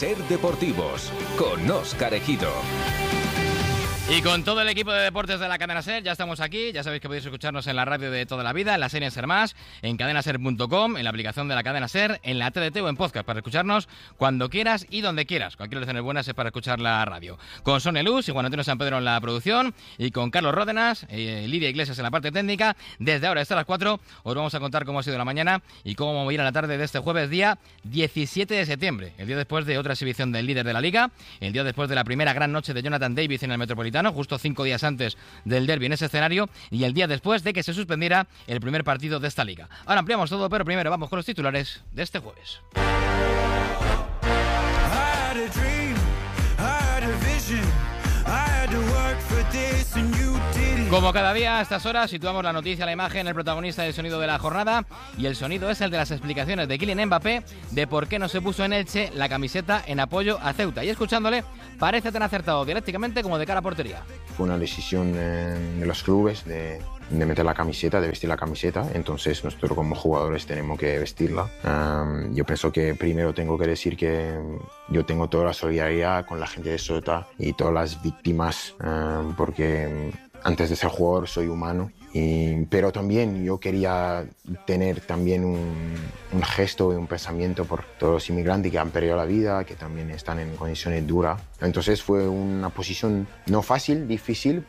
Ser Deportivos, con Óscar Ejido. Y con todo el equipo de deportes de la Cadena SER, ya estamos aquí. Ya sabéis que podéis escucharnos en la radio de toda la vida, en la serie SER Más, en cadenaser.com, en la aplicación de la Cadena SER, en la TDT o en podcast, para escucharnos cuando quieras y donde quieras. Cualquier lección es buena es para escuchar la radio. Con Sonia Luz y Juan Antonio San Pedro en la producción, y con Carlos Ródenas, Lidia Iglesias en la parte técnica. Desde ahora hasta las 4 os vamos a contar cómo ha sido la mañana y cómo va a ir a la tarde de este jueves, día 17 de septiembre, el día después de otra exhibición del líder de la Liga, el día después de la primera gran noche de Jonathan David en el Metropolitano, justo 5 días antes del derbi en ese escenario, y el día después de que se suspendiera el primer partido de esta liga. Ahora ampliamos todo, pero primero vamos con los titulares de este jueves. Como cada día a estas horas situamos la noticia, la imagen, el protagonista y el sonido de la jornada, y el sonido es el de las explicaciones de Kylian Mbappé de por qué no se puso en Elche la camiseta en apoyo a Ceuta, y escuchándole parece tan acertado dialécticamente como de cara a portería. Fue una decisión de los clubes de meter la camiseta, de vestir la camiseta, entonces nosotros como jugadores tenemos que vestirla. Yo pienso que primero tengo que decir que yo tengo toda la solidaridad con la gente de Ceuta y todas las víctimas, porque antes de ser jugador soy humano, pero también yo quería tener también un gesto y un pensamiento por todos los inmigrantes que han perdido la vida, que también están en condiciones duras. Entonces fue una posición no fácil, difícil.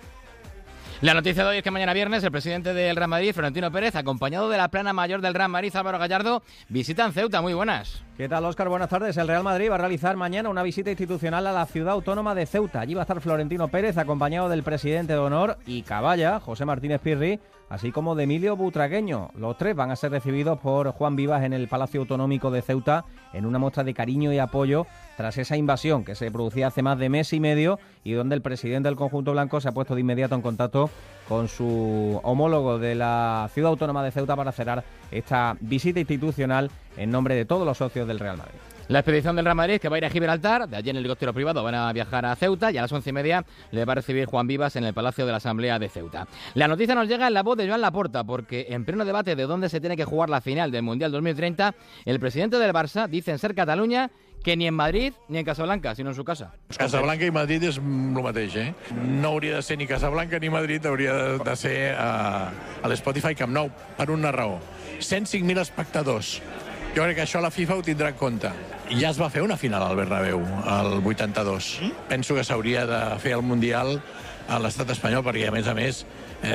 La noticia de hoy es que mañana viernes el presidente del Real Madrid, Florentino Pérez, acompañado de la plana mayor del Real Madrid, Álvaro Gallardo, visitan Ceuta. Muy buenas. ¿Qué tal, Óscar? Buenas tardes. El Real Madrid va a realizar mañana una visita institucional a la ciudad autónoma de Ceuta. Allí va a estar Florentino Pérez, acompañado del presidente de honor y caballa, José Martínez Pirri, así como de Emilio Butragueño. Los tres van a ser recibidos por Juan Vivas en el Palacio Autonómico de Ceuta en una muestra de cariño y apoyo tras esa invasión que se producía hace más de mes y medio y donde el presidente del conjunto blanco se ha puesto de inmediato en contacto con su homólogo de la ciudad autónoma de Ceuta para cerrar esta visita institucional en nombre de todos los socios del Real Madrid. La expedición del Real Madrid, que va a ir a Gibraltar, de allí en el helicóptero privado van a viajar a Ceuta, y a las 11:30 le va a recibir Juan Vivas en el Palacio de la Asamblea de Ceuta. La noticia nos llega en la voz de Joan Laporta, porque en pleno debate de dónde se tiene que jugar la final del Mundial 2030, el presidente del Barça dice en Ser Catalunya que ni en Madrid ni en Casablanca, sino en su casa. Casablanca i Madrid és el mateix, eh? No hauria de ser ni Casablanca ni Madrid, hauria de ser a l'Spotify Camp Nou, per una raó. 105.000 espectadors. Jo crec que això la FIFA ho tindrà en compte. I ja es va fer una final al Bernabéu, al 82. Penso que s'hauria de fer el Mundial a l'estat espanyol, perquè a més,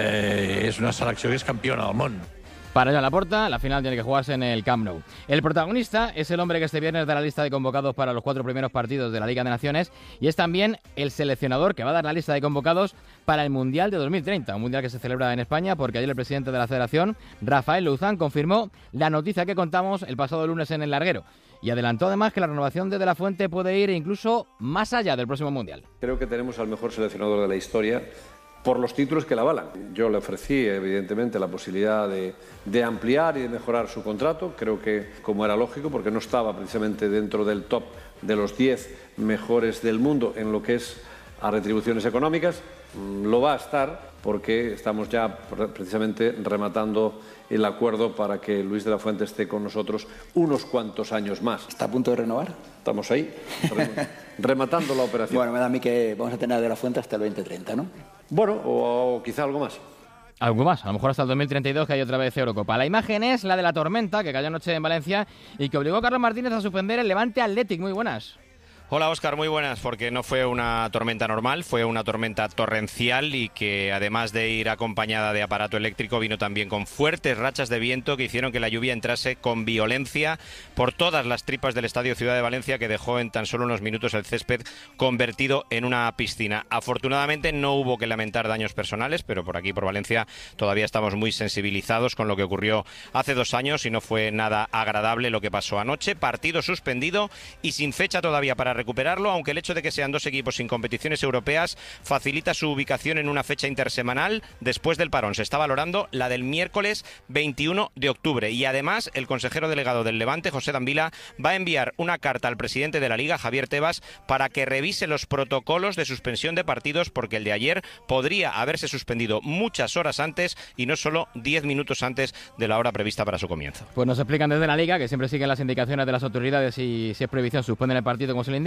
és una selecció que és campiona del món. Para Joan Laporta, la final tiene que jugarse en el Camp Nou. El protagonista es el hombre que este viernes da la lista de convocados para los 4 primeros partidos de la Liga de Naciones, y es también el seleccionador que va a dar la lista de convocados para el Mundial de 2030, un Mundial que se celebra en España, porque ayer el presidente de la Federación, Rafael Luzán, confirmó la noticia que contamos el pasado lunes en El Larguero, y adelantó además que la renovación de De la Fuente puede ir incluso más allá del próximo Mundial. Creo que tenemos al mejor seleccionador de la historia por los títulos que la avalan. Yo le ofrecí, evidentemente, la posibilidad de ampliar y de mejorar su contrato. Creo que, como era lógico, porque no estaba precisamente dentro del top de los 10 mejores del mundo en lo que es a retribuciones económicas, lo va a estar porque estamos ya precisamente rematando el acuerdo para que Luis de la Fuente esté con nosotros unos cuantos años más. ¿Está a punto de renovar? Estamos ahí, rematando la operación. Bueno, me da a mí que vamos a tener a De la Fuente hasta el 2030, ¿no? Bueno, o quizá algo más. Algo más, a lo mejor hasta el 2032, que hay otra vez Eurocopa. La imagen es la de la tormenta que cayó anoche en Valencia y que obligó a Carlos Martínez a suspender el Levante Athletic. Muy buenas. Hola Óscar, muy buenas, porque no fue una tormenta normal, fue una tormenta torrencial y que además de ir acompañada de aparato eléctrico vino también con fuertes rachas de viento que hicieron que la lluvia entrase con violencia por todas las tripas del Estadio Ciudad de Valencia, que dejó en tan solo unos minutos el césped convertido en una piscina. Afortunadamente no hubo que lamentar daños personales, pero por aquí, por Valencia, todavía estamos muy sensibilizados con lo que ocurrió hace 2 años y no fue nada agradable lo que pasó anoche. Partido suspendido y sin fecha todavía para recuperarlo, aunque el hecho de que sean 2 equipos sin competiciones europeas facilita su ubicación en una fecha intersemanal después del parón. Se está valorando la del miércoles 21 de octubre y además el consejero delegado del Levante, José Dambila, va a enviar una carta al presidente de la Liga, Javier Tebas, para que revise los protocolos de suspensión de partidos, porque el de ayer podría haberse suspendido muchas horas antes y no solo 10 minutos antes de la hora prevista para su comienzo. Pues nos explican desde la Liga que siempre siguen las indicaciones de las autoridades y si es prohibición suspenden el partido como se le indica,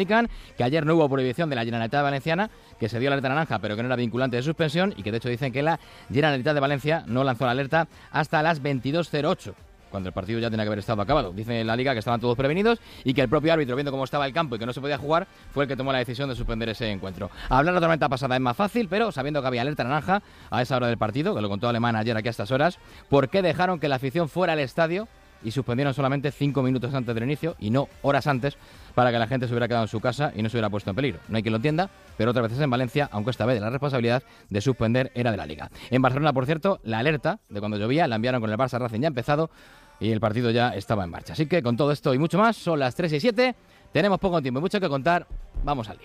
indican que ayer no hubo prohibición de la Generalitat Valenciana, que se dio la alerta naranja, pero que no era vinculante de suspensión, y que de hecho dicen que la Generalitat de Valencia no lanzó la alerta hasta las 22:08. Cuando el partido ya tenía que haber estado acabado. Dice la Liga que estaban todos prevenidos y que el propio árbitro, viendo cómo estaba el campo y que no se podía jugar, fue el que tomó la decisión de suspender ese encuentro. Hablar de la tormenta pasada es más fácil, pero sabiendo que había alerta naranja a esa hora del partido, que lo contó Alemán ayer aquí a estas horas, ¿por qué dejaron que la afición fuera al estadio y suspendieron solamente 5 minutos antes del inicio y no horas antes para que la gente se hubiera quedado en su casa y no se hubiera puesto en peligro? No hay quien lo entienda, pero otras veces en Valencia, aunque esta vez la responsabilidad de suspender era de la Liga. En Barcelona, por cierto, la alerta de cuando llovía la enviaron con el Barça Racing ya empezado y el partido ya estaba en marcha. Así que con todo esto y mucho más, son las 3:07, tenemos poco tiempo y mucho que contar, vamos al lío.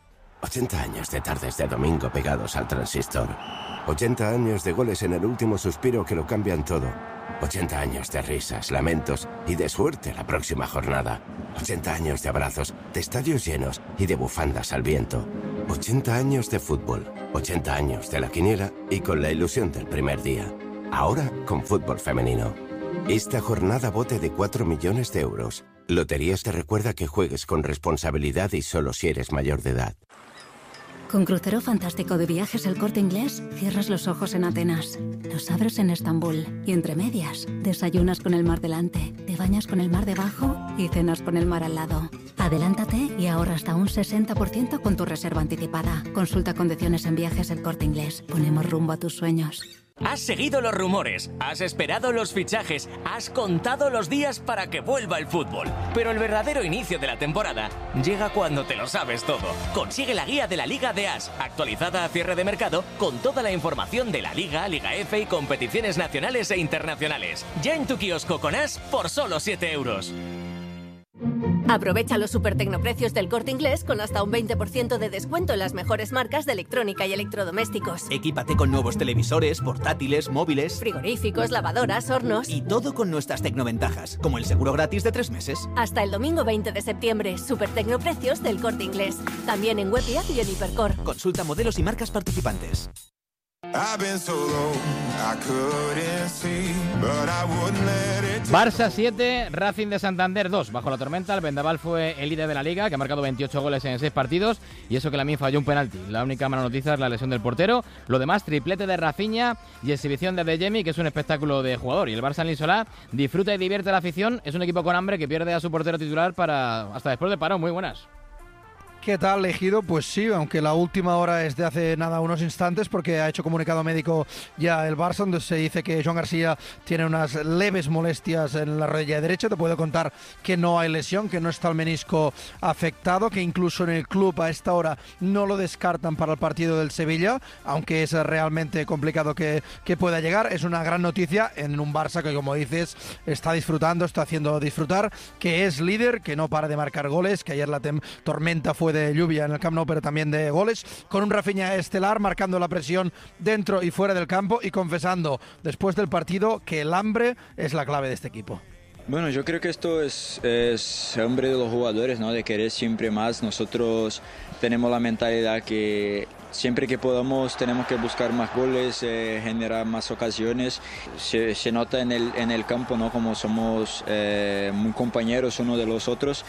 80 años de tardes de domingo pegados al transistor. 80 años de goles en el último suspiro que lo cambian todo. 80 años de risas, lamentos y de suerte la próxima jornada. 80 años de abrazos, de estadios llenos y de bufandas al viento. 80 años de fútbol, 80 años de la quiniela y con la ilusión del primer día. Ahora con fútbol femenino. Esta jornada bote de 4 millones de euros. Loterías te recuerda que juegues con responsabilidad y solo si eres mayor de edad. Con Crucero Fantástico de Viajes El Corte Inglés, cierras los ojos en Atenas, los abres en Estambul y entre medias, desayunas con el mar delante, te bañas con el mar debajo y cenas con el mar al lado. Adelántate y ahorra hasta un 60% con tu reserva anticipada. Consulta condiciones en Viajes El Corte Inglés. Ponemos rumbo a tus sueños. Has seguido los rumores, has esperado los fichajes, has contado los días para que vuelva el fútbol. Pero el verdadero inicio de la temporada llega cuando te lo sabes todo. Consigue la guía de la Liga de As, actualizada a cierre de mercado, con toda la información de la Liga, Liga F y competiciones nacionales e internacionales. Ya en tu kiosco con As por solo 7 euros. Aprovecha los supertecnoprecios del Corte Inglés con hasta un 20% de descuento en las mejores marcas de electrónica y electrodomésticos. Equípate con nuevos televisores, portátiles, móviles, frigoríficos, lavadoras, hornos. Y todo con nuestras tecnoventajas, como el seguro gratis de 3 meses. Hasta el domingo 20 de septiembre, supertecnoprecios del Corte Inglés. También en web y app y en Hipercor. Consulta modelos y marcas participantes. Barça 7, Racing de Santander 2. Bajo la tormenta, el Vendaval fue el líder de la Liga, que ha marcado 28 goles en 6 partidos, y eso que la MIN falló un penalti. La única mala noticia es la lesión del portero. Lo demás, triplete de Rafinha y exhibición de Adeyemi, que es un espectáculo de jugador. Y el Barça en Linsolá disfruta y divierte a la afición. Es un equipo con hambre que pierde a su portero titular para hasta después de parón. Muy buenas. ¿Qué tal, Ejido? Pues sí, aunque la última hora es de hace nada unos instantes, porque ha hecho comunicado médico ya el Barça, donde se dice que Joan García tiene unas leves molestias en la rodilla derecha. Te puedo contar que no hay lesión, que no está el menisco afectado, que incluso en el club a esta hora no lo descartan para el partido del Sevilla, aunque es realmente complicado que pueda llegar. Es una gran noticia en un Barça que, como dices, está disfrutando, está haciendo disfrutar, que es líder, que no para de marcar goles, que ayer la tormenta fue de lluvia en el Camp Nou, pero también de goles, con un Rafinha estelar marcando la presión dentro y fuera del campo y confesando después del partido que el hambre es la clave de este equipo. Bueno, yo creo que esto es hambre de los jugadores, ¿no? De querer siempre más. Nosotros tenemos la mentalidad que siempre que podamos tenemos que buscar más goles, generar más ocasiones. Se nota en el campo, ¿no? Como somos muy compañeros uno de los otros.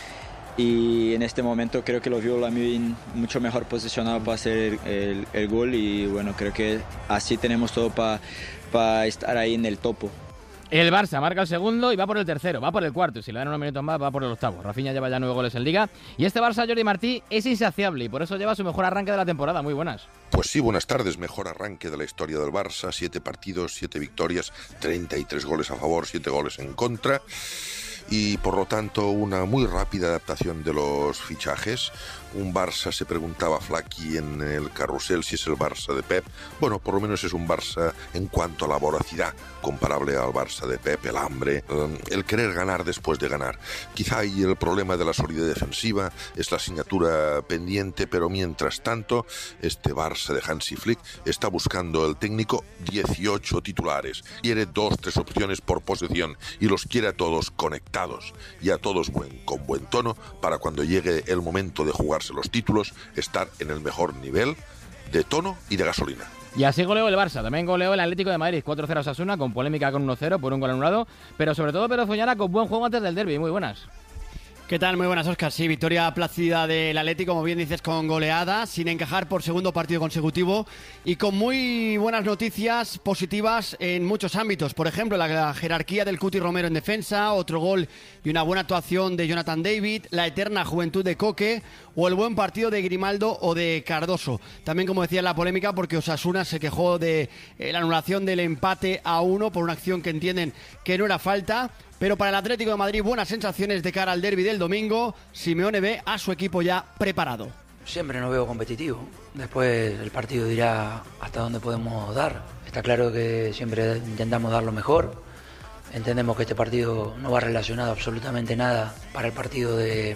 Y en este momento creo que lo vio Lamine mucho mejor posicionado para hacer el gol, y bueno, creo que así tenemos todo para estar ahí en el topo. El Barça marca el segundo y va por el tercero, va por el cuarto, y si le dan unos minutos más va por el octavo. Rafinha lleva ya 9 goles en Liga, y este Barça, Jordi Martí, es insaciable y por eso lleva su mejor arranque de la temporada. Muy buenas. Pues sí, buenas tardes. Mejor arranque de la historia del Barça, 7 partidos, 7 victorias, 33 goles a favor, 7 goles en contra. Y por lo tanto una muy rápida adaptación de los fichajes. Un Barça, se preguntaba Flaky en el carrusel si es el Barça de Pep. Bueno, por lo menos es un Barça en cuanto a la voracidad, comparable al Barça de Pep, el hambre, el querer ganar después de ganar. Quizá ahí el problema de la solidez defensiva es la asignatura pendiente, pero mientras tanto este Barça de Hansi Flick está buscando el técnico 18 titulares. Quiere 2-3 opciones por posesión y los quiere a todos conectados y a todos con buen tono para cuando llegue el momento de jugarse los títulos, estar en el mejor nivel de tono y de gasolina. Y así goleó el Barça, también goleó el Atlético de Madrid, 4-0 a Osasuna, con polémica con 1-0 por un gol anulado, pero sobre todo Pedro Foñana con buen juego antes del derbi. Muy buenas. ¿Qué tal? Muy buenas, Óscar. Sí, victoria plácida del Atlético, como bien dices, con goleada, sin encajar por segundo partido consecutivo y con muy buenas noticias positivas en muchos ámbitos. Por ejemplo, la jerarquía del Cuti Romero en defensa, otro gol y una buena actuación de Jonathan David, la eterna juventud de Coque o el buen partido de Grimaldo o de Cardoso. También, como decía, la polémica porque Osasuna se quejó de la anulación del empate a 1 por una acción que entienden que no era falta. Pero para el Atlético de Madrid, buenas sensaciones de cara al derbi del domingo. Simeone ve a su equipo ya preparado. Siempre nos veo competitivo. Después el partido dirá hasta dónde podemos dar. Está claro que siempre intentamos dar lo mejor. Entendemos que este partido no va relacionado absolutamente nada para el partido del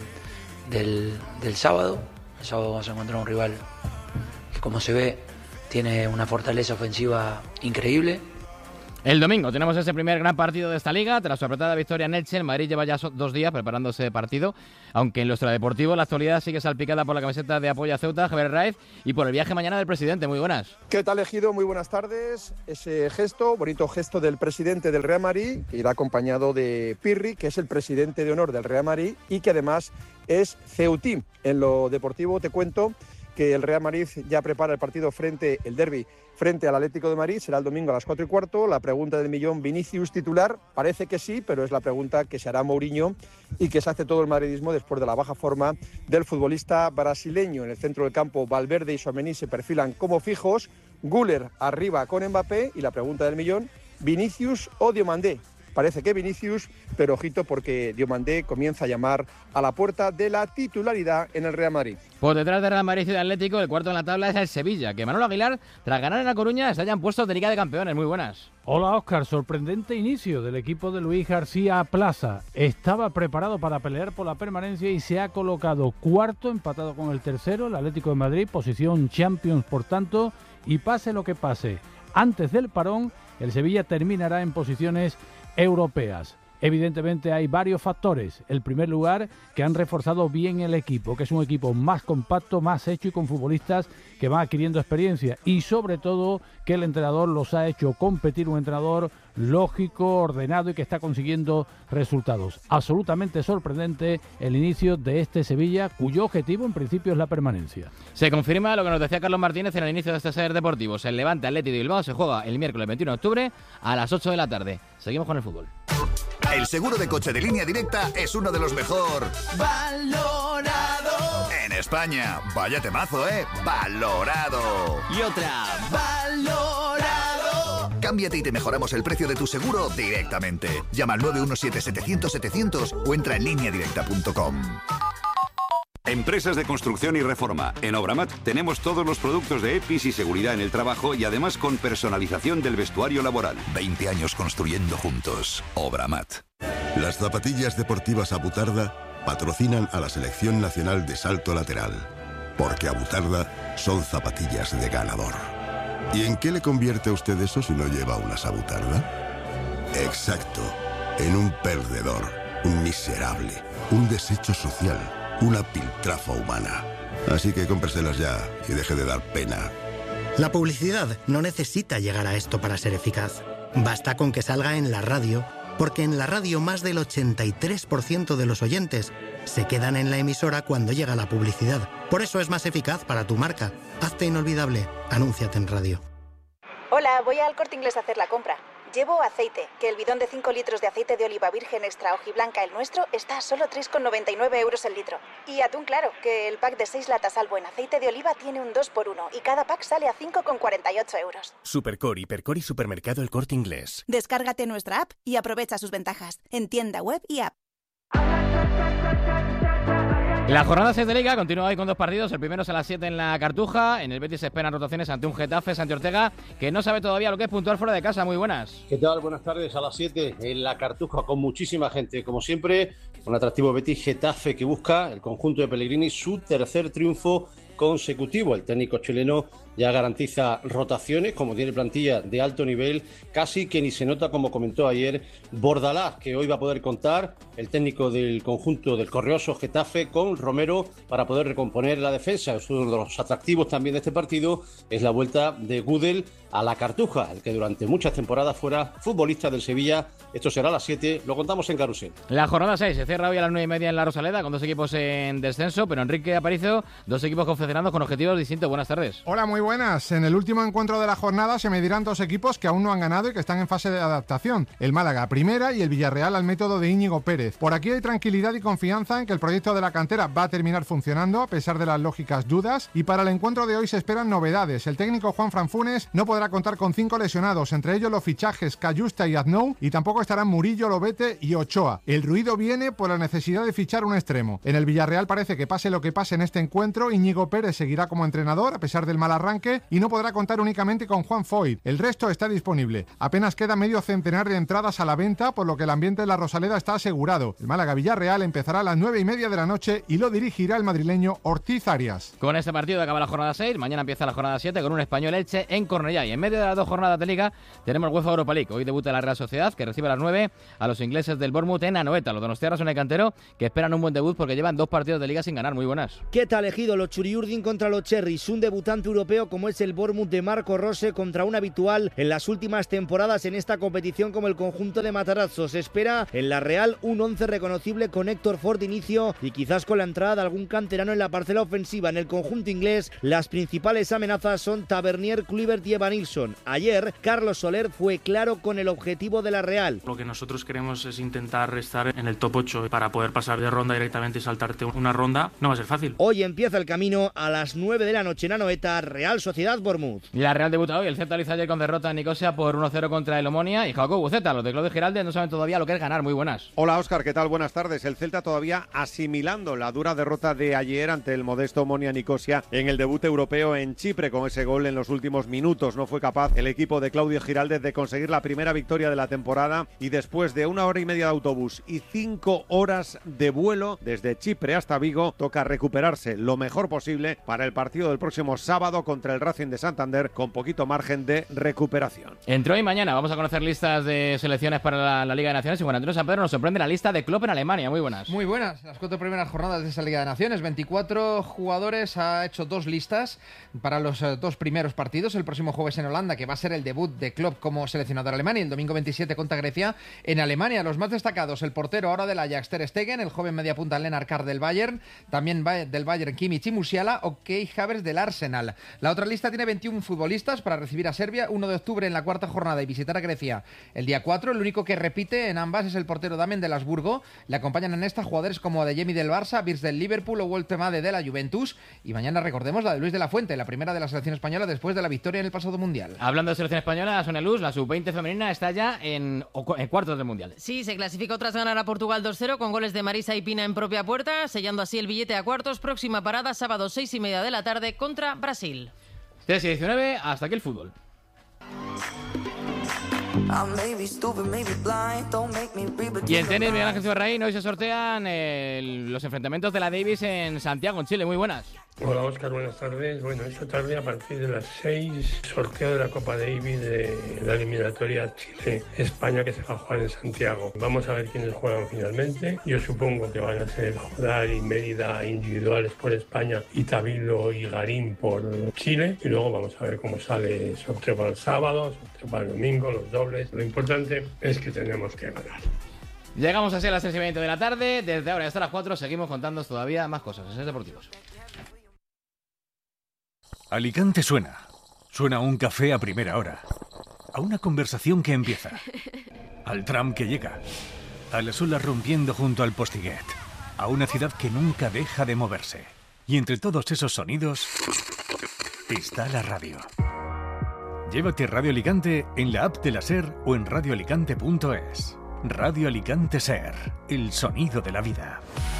sábado. El sábado vamos a encontrar un rival que, como se ve, tiene una fortaleza ofensiva increíble. El domingo tenemos ese primer gran partido de esta liga. Tras su apretada victoria en Elche, el Madrid lleva ya 2 días preparándose partido, aunque en lo extradeportivo la actualidad sigue salpicada por la camiseta de apoyo a Ceuta, Javier Raiz, y por el viaje mañana del presidente. Muy buenas. ¿Qué tal, Ejido? Muy buenas tardes. Ese gesto, bonito gesto del presidente del Real Madrid, que irá acompañado de Pirri, que es el presidente de honor del Real Madrid y que además es ceutín. En lo deportivo te cuento que el Real Madrid ya prepara el partido el derbi frente al Atlético de Madrid, será el domingo a las 4:15. La pregunta del millón, ¿Vinicius titular? Parece que sí, pero es la pregunta que se hará Mourinho y que se hace todo el madridismo después de la baja forma del futbolista brasileño. En el centro del campo, Valverde y Tchouaméni se perfilan como fijos, Güler arriba con Mbappé y la pregunta del millón, ¿Vinicius o Diomandé? Parece que Vinicius, pero ojito porque Diomandé comienza a llamar a la puerta de la titularidad en el Real Madrid. Por detrás de Real Madrid y de Atlético, el cuarto en la tabla es el Sevilla, que Manolo Aguilar, tras ganar en La Coruña, se hayan puesto de Liga de Campeones. Muy buenas. Hola, Óscar. Sorprendente inicio del equipo de Luis García Plaza. Estaba preparado para pelear por la permanencia y se ha colocado cuarto, empatado con el tercero, el Atlético de Madrid, posición Champions por tanto, y pase lo que pase, antes del parón, el Sevilla terminará en posiciones europeas. Evidentemente hay varios factores. El primer lugar, que han reforzado bien el equipo, que es un equipo más compacto, más hecho y con futbolistas que van adquiriendo experiencia, y sobre todo que el entrenador los ha hecho competir, un entrenador lógico, ordenado y que está consiguiendo resultados. Absolutamente sorprendente el inicio de este Sevilla, cuyo objetivo en principio es la permanencia. Se confirma lo que nos decía Carlos Martínez en el inicio de este Ser Deportivos. El Levante Atlético de Bilbao se juega el miércoles 21 de octubre a las 8 de la tarde. Seguimos con el fútbol. El seguro de coche de Línea Directa es uno de los mejor valorado en España. Vaya temazo, ¿eh? Valorado. Y otra, valorado. Cámbiate y te mejoramos el precio de tu seguro directamente. Llama al 917-700-700 o entra en lineadirecta.com. Empresas de construcción y reforma. En Obramat tenemos todos los productos de EPIs y seguridad en el trabajo y además con personalización del vestuario laboral. 20 años construyendo juntos. Obramat. Las zapatillas deportivas Abutarda patrocinan a la Selección Nacional de Salto Lateral. Porque Abutarda son zapatillas de ganador. ¿Y en qué le convierte a usted eso si no lleva unas Abutarda? Exacto. En un perdedor, un miserable, un desecho social, una piltrafa humana. Así que cómpreselas ya y deje de dar pena. La publicidad no necesita llegar a esto para ser eficaz. Basta con que salga en la radio, porque en la radio más del 83% de los oyentes se quedan en la emisora cuando llega la publicidad. Por eso es más eficaz para tu marca. Hazte inolvidable. Anúnciate en radio. Hola, voy al Corte Inglés a hacer la compra. Llevo aceite, que el bidón de 5 litros de aceite de oliva virgen extra hojiblanca, el nuestro, está a solo 3,99 euros el litro. Y atún claro, que el pack de 6 latas Albo en aceite de oliva tiene un 2x1 y cada pack sale a 5,48 euros. Supercore, Hipercore y Supermercado El Corte Inglés. Descárgate nuestra app y aprovecha sus ventajas en tienda web y app. La jornada 6 de Liga continúa hoy con 2 partidos. El primero es a las 7 en la Cartuja. En el Betis se esperan rotaciones ante un Getafe, Santi Ortega, que no sabe todavía lo que es puntuar fuera de casa. Muy buenas. ¿Qué tal? Buenas tardes. A las 7 en la Cartuja con muchísima gente. Como siempre, un atractivo Betis Getafe que busca el conjunto de Pellegrini su tercer triunfo consecutivo. El técnico chileno ya garantiza rotaciones, como tiene plantilla de alto nivel, casi que ni se nota, como comentó ayer Bordalás, que hoy va a poder contar el técnico del conjunto del Correoso Getafe con Romero para poder recomponer la defensa. Es uno de los atractivos también de este partido, es la vuelta de Gudel a la Cartuja, el que durante muchas temporadas fuera futbolista del Sevilla. Esto será a las 7, lo contamos en Carrusel. La jornada 6 se cierra hoy a las 9:30 en la Rosaleda, con 2 equipos en descenso, pero Enrique Aparicio, 2 equipos confeccionados con objetivos distintos. Buenas tardes. Hola, muy buenas. En el último encuentro de la jornada se medirán 2 equipos que aún no han ganado y que están en fase de adaptación. El Málaga primera y el Villarreal al método de Íñigo Pérez. Por aquí hay tranquilidad y confianza en que el proyecto de la cantera va a terminar funcionando a pesar de las lógicas dudas, y para el encuentro de hoy se esperan novedades. El técnico Juanfran Funes no podrá contar con 5 lesionados, entre ellos los fichajes Cayusta y Aznou, y tampoco estarán Murillo, Lobete y Ochoa. El ruido viene por la necesidad de fichar un extremo. En el Villarreal parece que pase lo que pase en este encuentro, Íñigo Pérez seguirá como entrenador a pesar del mal arranque y no podrá contar únicamente con Juan Foyt. El resto está disponible. Apenas queda medio centenar de entradas a la venta, por lo que el ambiente de la Rosaleda está asegurado. El Málaga-Villarreal empezará a las 9:30 de la noche y lo dirigirá el madrileño Ortiz Arias. Con este partido acaba la jornada 6, mañana empieza la jornada 7 con un Español Elche en Cornellá, y en medio de las 2 jornadas de Liga tenemos UEFA Europa League. Hoy debuta la Real Sociedad, que recibe a las 9 a los ingleses del Bournemouth en Anoeta. Los donostiarras son el cantero, que esperan un buen debut porque llevan 2 partidos de Liga sin ganar. Muy buenas. ¿Qué tal, Ejido? Los Churiurdin contra los Cherries, un debutante europeo como es el Bournemouth de Marco Rose contra un habitual en las últimas temporadas en esta competición como el conjunto de Matarazzo. Se espera en la Real un 11 reconocible con Héctor Ford de inicio y quizás con la entrada de algún canterano en la parcela ofensiva. En el conjunto inglés las principales amenazas son Tavernier, Kluivert y Evanilson. Ayer Carlos Soler fue claro con el objetivo de la Real. Lo que nosotros queremos es intentar estar en el top 8 para poder pasar de ronda directamente y saltarte una ronda. No va a ser fácil. Hoy empieza el camino a las 9 de la noche en Anoeta, Real Sociedad Bournemouth. Y la Real debuta hoy. El Celta lo hizo ayer con derrota en Nicosia por 1-0 contra el Omonia y Jacobo Buceta. Los de Claudio Giraldez no saben todavía lo que es ganar. Muy buenas. Hola Óscar, ¿qué tal? Buenas tardes. El Celta todavía asimilando la dura derrota de ayer ante el modesto Omonia Nicosia en el debut europeo en Chipre. Con ese gol en los últimos minutos no fue capaz el equipo de Claudio Giraldez de conseguir la primera victoria de la temporada, y después de 1 hora y media de autobús y 5 horas de vuelo desde Chipre hasta Vigo, toca recuperarse lo mejor posible para el partido del próximo sábado contra el Racing de Santander, con poquito margen de recuperación. Entre hoy y mañana vamos a conocer listas de selecciones para la Liga de Naciones, y Juan Antonio San Pedro nos sorprende la lista de Klopp en Alemania. Muy buenas. Muy buenas. Las 4 primeras jornadas de esa Liga de Naciones, 24 jugadores, ha hecho 2 listas para los 2 primeros partidos. El próximo jueves en Holanda, que va a ser el debut de Klopp como seleccionador alemán, y el domingo 27 contra Grecia en Alemania. Los más destacados: el portero ahora del Ajax Ter Stegen, el joven mediapunta Lennart Carr del Bayern, también del Bayern Kimmich y Musiala, o Kai Havertz del Arsenal. La otra lista tiene 21 futbolistas para recibir a Serbia 1 de octubre en la 4ª jornada y visitar a Grecia el día 4. El único que repite en ambas es el portero Damian del Habsburgo. Le acompañan en esta jugadores como Adeyemi del Barça, Wirtz del Liverpool o Woltemade de la Juventus. Y mañana recordemos la de Luis de la Fuente, la primera de la selección española después de la victoria en el pasado Mundial. Hablando de selección española, Sonia Luz, la sub-20 femenina está ya en cuartos del Mundial. Sí, se clasificó tras ganar a Portugal 2-0 con goles de Marisa y Pina en propia puerta, sellando así el billete a cuartos. Próxima parada, sábado 6:30 de la tarde contra Brasil. 3:19, hasta aquí el fútbol. Y en tenis, Miguel Ángel Cibarraín, hoy se sortean los enfrentamientos de la Davis en Santiago, en Chile. Muy buenas. Hola Óscar, buenas tardes. Bueno, esta tarde a partir de las 6, sorteo de la Copa Davis de la eliminatoria Chile-España, que se va a jugar en Santiago. Vamos a ver quiénes juegan finalmente. Yo supongo que van a ser Jodar y Mérida individuales por España, y Tabilo y Garín por Chile. Y luego vamos a ver cómo sale el sorteo para el sábado, sorteo para el domingo, los dobles. Lo importante es que tenemos que ganar. Llegamos así a las 6:20 de la tarde. Desde ahora hasta las 4 seguimos contando todavía más cosas en Ser Deportivos. Alicante suena. Suena a un café a primera hora. A una conversación que empieza. Al tram que llega. A las olas rompiendo junto al Postiguet. A una ciudad que nunca deja de moverse. Y entre todos esos sonidos está la radio. Llévate Radio Alicante en la app de la SER o en radioalicante.es. Radio Alicante SER. El sonido de la vida.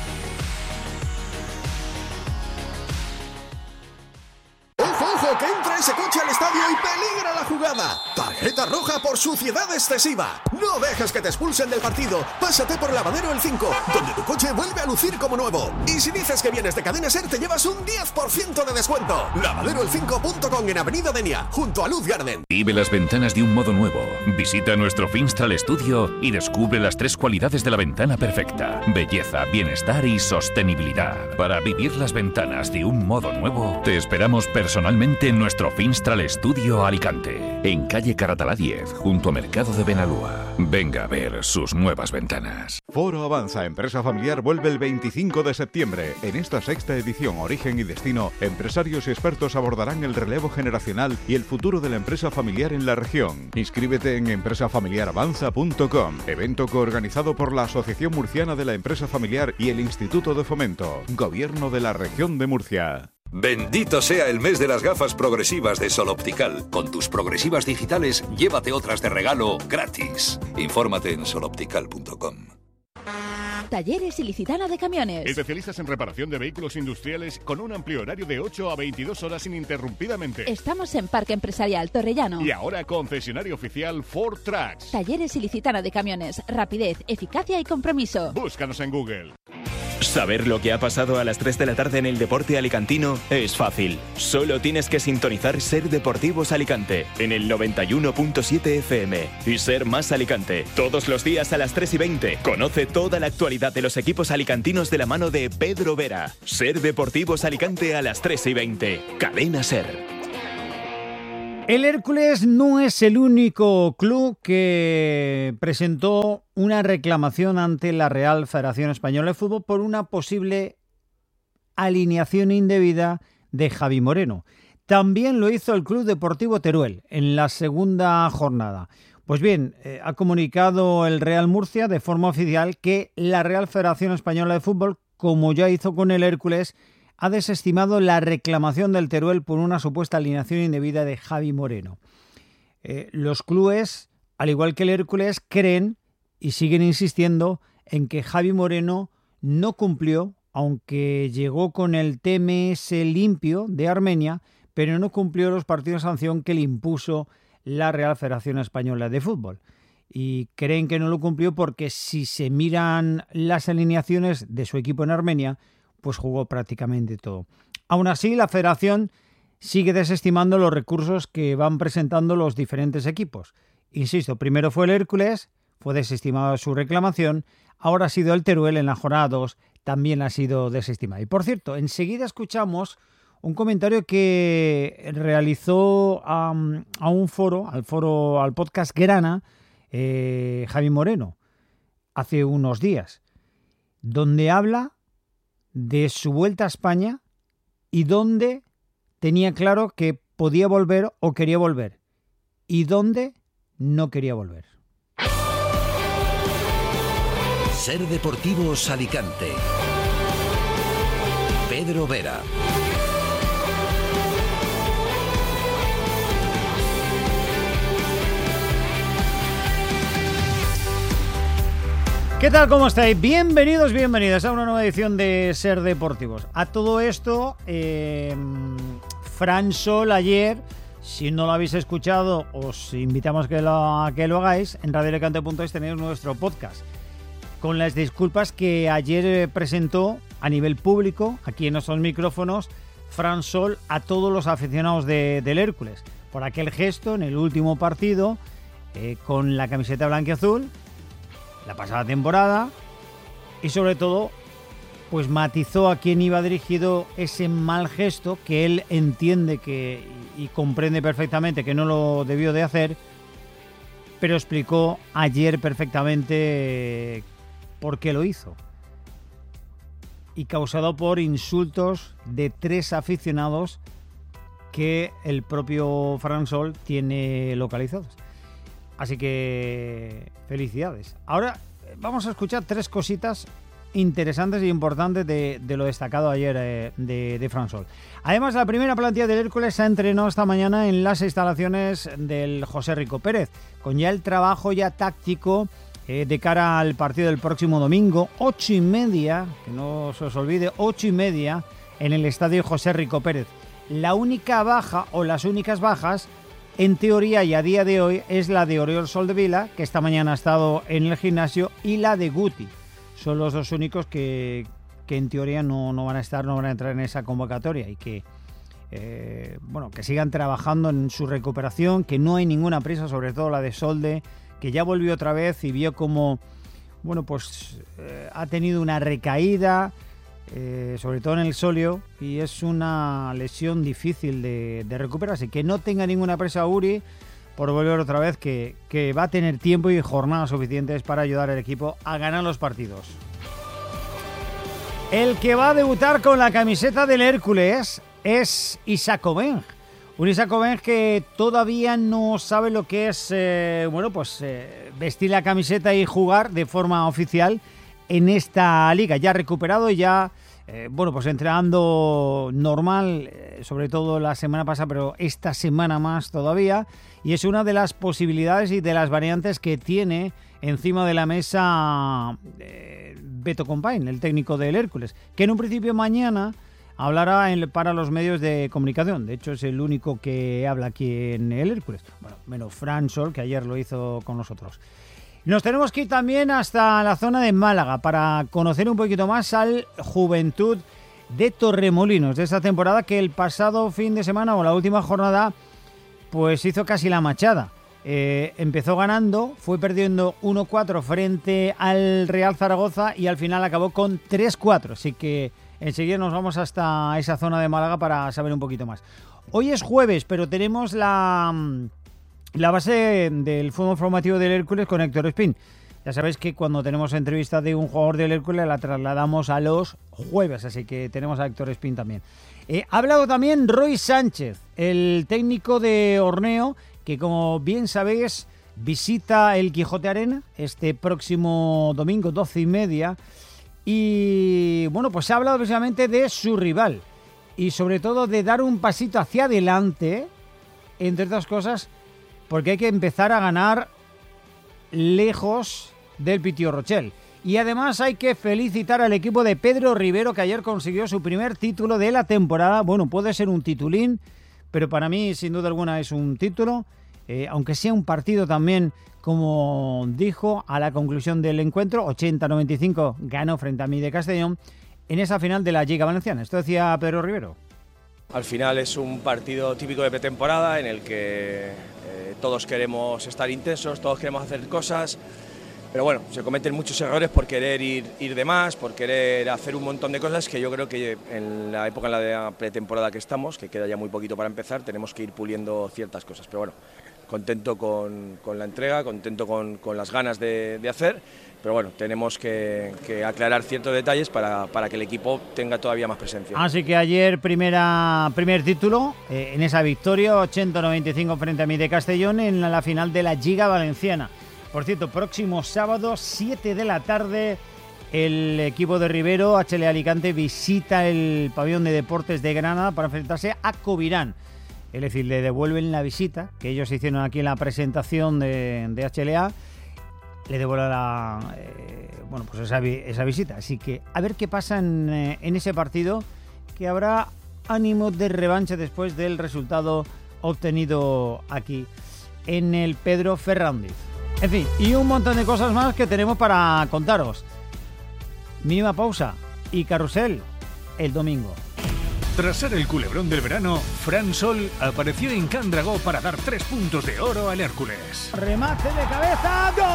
¡Ojo, que entra ese coche al estadio y peligra la jugada! Tarjeta roja por suciedad excesiva. No dejes que te expulsen del partido. Pásate por Lavadero El 5, donde tu coche vuelve a lucir como nuevo. Y si dices que vienes de Cadena Ser, te llevas un 10% de descuento. Lavaderoel5.com en Avenida Denia, junto a Luz Garden. Vive las ventanas de un modo nuevo. Visita nuestro Finstral Studio y descubre las 3 cualidades de la ventana perfecta: belleza, bienestar y sostenibilidad. Para vivir las ventanas de un modo nuevo, te esperamos personalmente en nuestro Finstral Studio Alicante, en calle Caratalá 10, junto a Mercado de Benalúa. Venga a ver sus nuevas ventanas. Foro Avanza Empresa Familiar vuelve el 25 de septiembre. En esta 6ª edición Origen y Destino, empresarios y expertos abordarán el relevo generacional y el futuro de la empresa familiar en la región. Inscríbete en empresafamiliaravanza.com, evento coorganizado por la Asociación Murciana de la Empresa Familiar y el Instituto de Fomento, Gobierno de la Región de Murcia. Bendito sea el mes de las gafas progresivas de Sol Optical. Con tus progresivas digitales, llévate otras de regalo gratis. Infórmate en soloptical.com. Talleres Ilicitana de Camiones. Especialistas en reparación de vehículos industriales con un amplio horario de 8 a 22 horas ininterrumpidamente. Estamos en Parque Empresarial Torrellano. Y ahora concesionario oficial Ford Trucks. Talleres Ilicitana de Camiones. Rapidez, eficacia y compromiso. Búscanos en Google. Saber lo que ha pasado a las 3 de la tarde en el deporte alicantino es fácil. Solo tienes que sintonizar Ser Deportivos Alicante en el 91.7 FM y Ser Más Alicante. Todos los días a las 3:20. Conoce toda la actualidad de los equipos alicantinos de la mano de Pedro Vera. Ser Deportivos Alicante a las 3:20. Cadena Ser. El Hércules no es el único club que presentó una reclamación ante la Real Federación Española de Fútbol por una posible alineación indebida de Javi Moreno. También lo hizo el Club Deportivo Teruel en la segunda jornada. Pues bien, ha comunicado el Real Murcia de forma oficial que la Real Federación Española de Fútbol, como ya hizo con el Hércules, ha desestimado la reclamación del Teruel por una supuesta alineación indebida de Javi Moreno. Los clubes, al igual que el Hércules, creen y siguen insistiendo en que Javi Moreno no cumplió, aunque llegó con el TMS limpio de Armenia, pero no cumplió los partidos de sanción que le impuso la Real Federación Española de Fútbol. Y creen que no lo cumplió porque si se miran las alineaciones de su equipo en Armenia, pues jugó prácticamente todo. Aún así, la federación sigue desestimando los recursos que van presentando los diferentes equipos. Insisto, primero fue el Hércules, fue desestimada su reclamación, ahora ha sido el Teruel en la jornada 2, también ha sido desestimada. Y por cierto, enseguida escuchamos un comentario que realizó a un foro, al podcast Grana, Javi Moreno, hace unos días, donde habla de su vuelta a España y donde tenía claro que podía volver o quería volver y donde no quería volver. Ser Deportivos Alicante. Pedro Vera. ¿Qué tal? ¿Cómo estáis? Bienvenidos a una nueva edición de Ser Deportivos. A todo esto, Fran Sol ayer, si no lo habéis escuchado, os invitamos a que lo hagáis. En radioalicante.es tenéis nuestro podcast. Con las disculpas que ayer presentó a nivel público, aquí en nuestros micrófonos, Fran Sol a todos los aficionados del Hércules. Por aquel gesto en el último partido, con la camiseta blanquiazul, la pasada temporada, y sobre todo pues matizó a quién iba dirigido ese mal gesto que él entiende y comprende perfectamente que no lo debió de hacer, pero explicó ayer perfectamente por qué lo hizo, y causado por insultos de 3 aficionados que el propio Fran Sol tiene localizados. Así que felicidades. Ahora vamos a escuchar 3 cositas interesantes e importantes de lo destacado ayer de Fran Sol. Además, la primera plantilla del Hércules se ha entrenado esta mañana en las instalaciones del José Rico Pérez, con ya el trabajo ya táctico de cara al partido del próximo domingo, 8:30, que no se os olvide, 8:30 en el estadio José Rico Pérez. La única baja o las únicas bajas en teoría y a día de hoy es la de Oriol Soldevila, que esta mañana ha estado en el gimnasio, y la de Guti. Son los dos únicos que en teoría no van a entrar en esa convocatoria y que que sigan trabajando en su recuperación, que no hay ninguna prisa, sobre todo la de Solde, que ya volvió otra vez y vio como ha tenido una recaída, sobre todo en el sóleo, y es una lesión difícil de recuperarse. Que no tenga ninguna presa Uri por volver otra vez, que va a tener tiempo y jornadas suficientes para ayudar al equipo a ganar los partidos. El que va a debutar con la camiseta del Hércules es Isaac Obeng. Un Isaac Obeng que todavía no sabe lo que es vestir la camiseta y jugar de forma oficial en esta liga. Ya recuperado y ya entrenando normal, sobre todo la semana pasada, pero esta semana más todavía. Y es una de las posibilidades y de las variantes que tiene encima de la mesa Beto Compain, el técnico del Hércules, que en un principio mañana hablará para los medios de comunicación. De hecho, es el único que habla aquí en el Hércules. Bueno, menos Fran Sol, que ayer lo hizo con nosotros. Nos tenemos que ir también hasta la zona de Málaga para conocer un poquito más al Juventud de Torremolinos de esta temporada, que el pasado fin de semana o la última jornada pues hizo casi la machada. Empezó ganando, fue perdiendo 1-4 frente al Real Zaragoza y al final acabó con 3-4. Así que enseguida nos vamos hasta esa zona de Málaga para saber un poquito más. Hoy es jueves, pero tenemos la base del fútbol formativo del Hércules con Héctor Espín. Ya sabéis que cuando tenemos entrevista de un jugador del Hércules la trasladamos a los jueves, así que tenemos a Héctor Espín también. Ha hablado también Roy Sánchez, el técnico de Orneo, que como bien sabéis visita el Quijote Arena este próximo domingo 12:30, y pues ha hablado precisamente de su rival y sobre todo de dar un pasito hacia adelante, entre otras cosas, porque hay que empezar a ganar lejos del Pitiu Rochelle. Y además hay que felicitar al equipo de Pedro Rivero, que ayer consiguió su primer título de la temporada. Bueno, puede ser un titulín, pero para mí sin duda alguna es un título, aunque sea un partido también, como dijo a la conclusión del encuentro, 80-95 ganó frente a mí de Castellón en esa final de la Lliga Valenciana. Esto decía Pedro Rivero. Al final es un partido típico de pretemporada en el que todos queremos estar intensos, todos queremos hacer cosas, pero bueno, se cometen muchos errores por querer ir de más, por querer hacer un montón de cosas que yo creo que en la época en la de pretemporada que estamos, que queda ya muy poquito para empezar, tenemos que ir puliendo ciertas cosas. Pero bueno, contento con la entrega, contento con las ganas de hacer, pero bueno, tenemos que aclarar ciertos detalles para que el equipo tenga todavía más presencia. Así que ayer primer título en esa victoria, 80-95 frente a mí de Castellón en la final de la Lliga Valenciana. Por cierto, próximo sábado, 7 de la tarde, el equipo de Rivero, HLA Alicante, visita el pabellón de deportes de Granada para enfrentarse a Covirán. Es decir, le devuelven la visita que ellos hicieron aquí en la presentación de HLA, le devuelven esa visita. Así que a ver qué pasa en ese partido, que habrá ánimo de revancha después del resultado obtenido aquí en el Pedro Fernández. En fin, y un montón de cosas más que tenemos para contaros. Mínima pausa y carrusel el domingo. Tras ser el culebrón del verano, Fran Sol apareció en Can Dragó para dar 3 puntos de oro al Hércules. ¡Remate de cabeza! ¡Gol!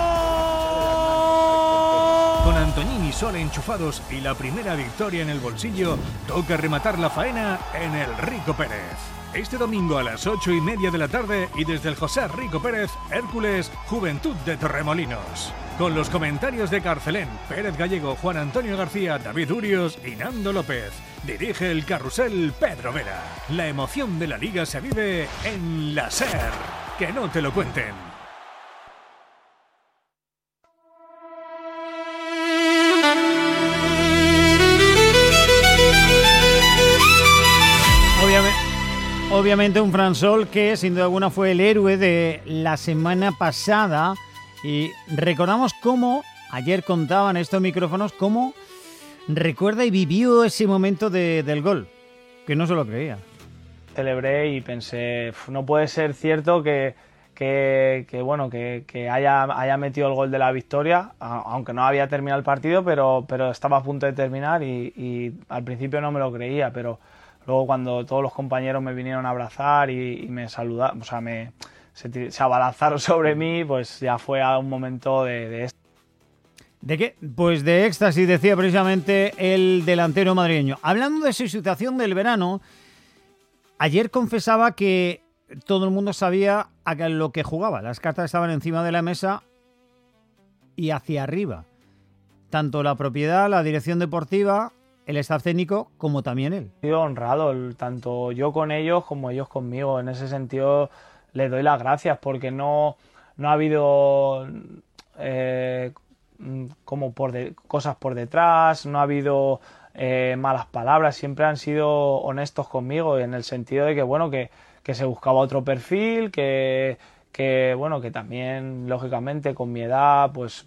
Con Antoñín y Sol enchufados y la primera victoria en el bolsillo, toca rematar la faena en el Rico Pérez. Este domingo a las 8:30 de la tarde y desde el José Rico Pérez, Hércules, Juventud de Torremolinos. Con los comentarios de Carcelén, Pérez Gallego, Juan Antonio García, David Urios y Nando López. Dirige el carrusel Pedro Vera. La emoción de la liga se vive en la SER. Que no te lo cuenten. Obviamente un Fran Sol que sin duda alguna fue el héroe de la semana pasada, y recordamos cómo ayer contaban estos micrófonos cómo recuerda y vivió ese momento del gol, que no se lo creía. celebré y pensé, no puede ser cierto que haya metido el gol de la victoria, aunque no había terminado el partido, pero estaba a punto de terminar y al principio no me lo creía, pero luego cuando todos los compañeros me vinieron a abrazar y me saludaron, o sea, se abalanzaron sobre mí, pues ya fue a un momento de esto. ¿De qué? Pues de éxtasis, decía precisamente el delantero madrileño. Hablando de su situación del verano, ayer confesaba que todo el mundo sabía a lo que jugaba. Las cartas estaban encima de la mesa y hacia arriba. Tanto la propiedad, la dirección deportiva, el staff técnico, como también él. He sido honrado, tanto yo con ellos como ellos conmigo. En ese sentido les doy las gracias porque no ha habido cosas por detrás, no ha habido malas palabras, siempre han sido honestos conmigo en el sentido de que se buscaba otro perfil, que también lógicamente con mi edad pues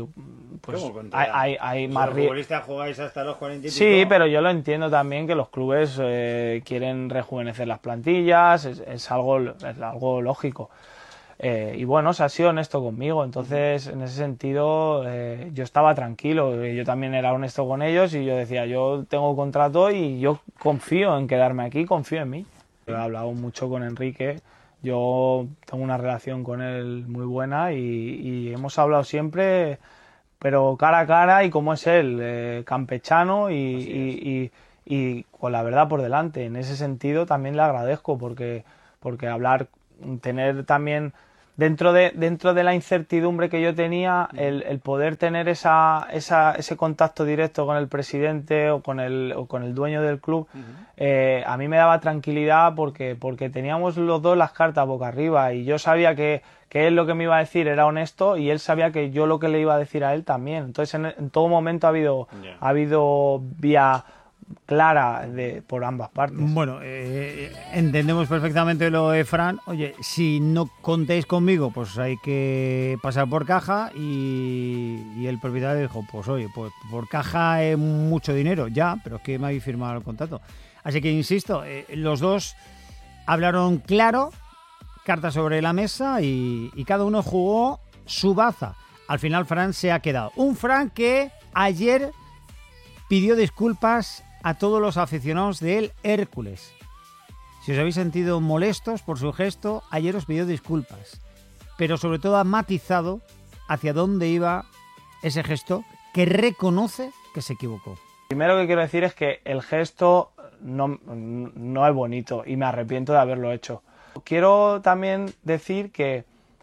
hay más riesgo. ¿Futbolista jugáis hasta los 40 y pico? Sí, pero yo lo entiendo también que los clubes quieren rejuvenecer las plantillas, es algo lógico. Y bueno, se ha sido honesto conmigo, entonces en ese sentido yo estaba tranquilo, yo también era honesto con ellos y yo decía, yo tengo contrato y yo confío en quedarme aquí, confío en mí. He hablado mucho con Enrique, yo tengo una relación con él muy buena y hemos hablado siempre, pero cara a cara y como es él, campechano y con la verdad por delante. En ese sentido también le agradezco porque hablar, tener también dentro de la incertidumbre que yo tenía, el poder tener ese contacto directo con el presidente o con el dueño del club, a mí me daba tranquilidad porque teníamos los dos las cartas boca arriba y yo sabía que él lo que me iba a decir era honesto y él sabía que yo lo que le iba a decir a él también. Entonces en todo momento ha habido vía clara por ambas partes. Bueno, entendemos perfectamente lo de Fran. Oye, si no contéis conmigo, pues hay que pasar por caja y el propietario dijo, pues oye, pues por caja es mucho dinero, ya, pero es que me habéis firmado el contrato. Así que insisto, los dos hablaron claro, cartas sobre la mesa y cada uno jugó su baza. Al final Fran se ha quedado. Un Fran que ayer pidió disculpas a todos los aficionados del Hércules. Si os habéis sentido molestos por su gesto, ayer os pidió disculpas, pero sobre todo ha matizado hacia dónde iba ese gesto, que reconoce que se equivocó. Primero que quiero decir es que el gesto no es bonito y me arrepiento de haberlo hecho. Quiero también decir que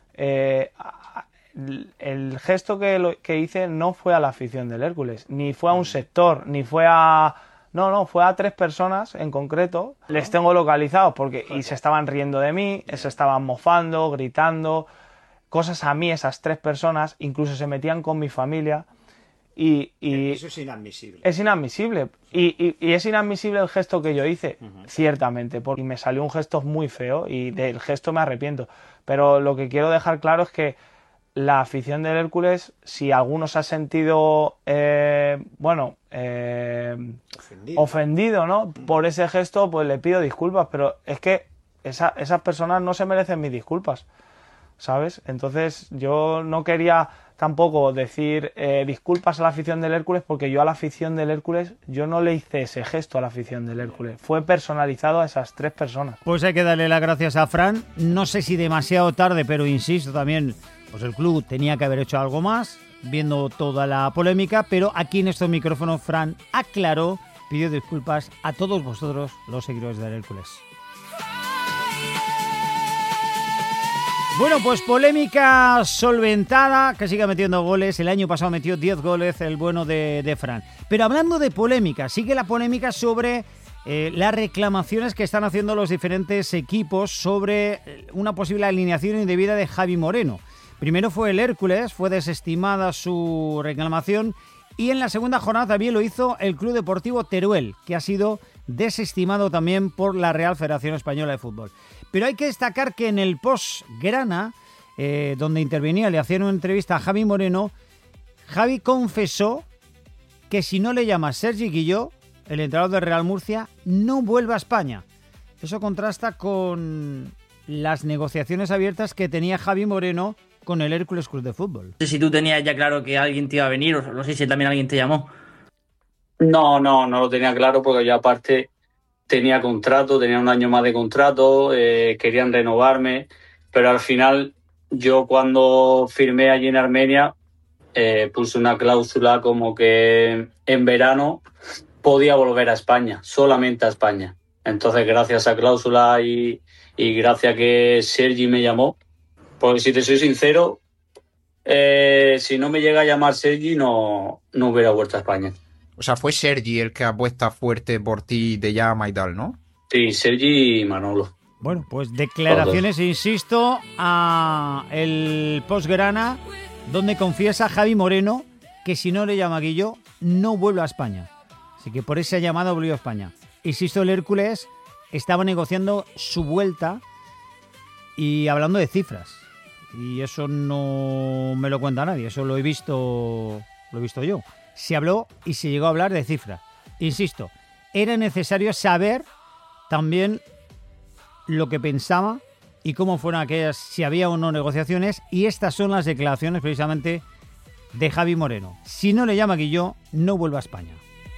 el gesto que hice no fue a la afición del Hércules, ni fue a un sector, ni fue a... No, fue a 3 personas en concreto. Les tengo localizados y se estaban riendo de mí, se estaban mofando, gritando, cosas a mí esas 3 personas, incluso se metían con mi familia. Y eso es inadmisible. Es inadmisible. Y es inadmisible el gesto que yo hice, ciertamente, porque me salió un gesto muy feo y del gesto me arrepiento. Pero lo que quiero dejar claro es que la afición del Hércules, si alguno se ha sentido ofendido, ¿no? Por ese gesto, pues le pido disculpas, pero es que esas personas no se merecen mis disculpas, ¿sabes? Entonces yo no quería tampoco decir disculpas a la afición del Hércules, porque yo a la afición del Hércules, yo no le hice ese gesto a la afición del Hércules, fue personalizado a esas 3 personas. Pues hay que darle las gracias a Fran, no sé si demasiado tarde, pero insisto también, pues el club tenía que haber hecho algo más, viendo toda la polémica, pero aquí en estos micrófonos Fran aclaró, pidió disculpas a todos vosotros, los seguidores del Hércules. Bueno, pues polémica solventada, que sigue metiendo goles. El año pasado metió 10 goles el bueno de Fran. Pero hablando de polémica, sigue la polémica sobre las reclamaciones que están haciendo los diferentes equipos sobre una posible alineación indebida de Javi Moreno. Primero fue el Hércules, fue desestimada su reclamación, y en la segunda jornada también lo hizo el Club Deportivo Teruel, que ha sido desestimado también por la Real Federación Española de Fútbol. Pero hay que destacar que en el post-grana, donde intervenía, le hacían una entrevista a Javi Moreno, Javi confesó que si no le llama Sergi Guilló, el entrenador del Real Murcia, no vuelve a España. Eso contrasta con las negociaciones abiertas que tenía Javi Moreno con el Hércules Club de Fútbol. No sé si tú tenías ya claro que alguien te iba a venir, o no sé si también alguien te llamó. No lo tenía claro porque yo aparte tenía contrato, tenía un año más de contrato, querían renovarme, pero al final yo cuando firmé allí en Armenia puse una cláusula como que en verano podía volver a España, solamente a España. Entonces gracias a esa cláusula y gracias a que Sergi me llamó, porque si te soy sincero, si no me llega a llamar Sergi no hubiera vuelto a España. O sea, fue Sergi el que apuesta fuerte por ti, te llama y tal, ¿no? Sí, Sergi y Manolo. Bueno, pues declaraciones, insisto, a el Postgrana, donde confiesa Javi Moreno que si no le llama Guillo, no vuelve a España. Así que por esa llamada volvió a España. Insisto, el Hércules estaba negociando su vuelta y hablando de cifras. Y eso no me lo cuenta nadie, eso lo he visto yo. Se habló y se llegó a hablar de cifras. Insisto, era necesario saber también lo que pensaba y cómo fueron aquellas, si había o no negociaciones, y estas son las declaraciones precisamente de Javi Moreno. Si no le llama Guillo, no vuelva a España.